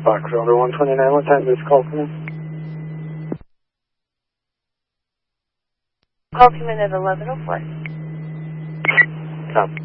Fox Rover 129, what time does this call come in? Call came in at 11:04. Copy.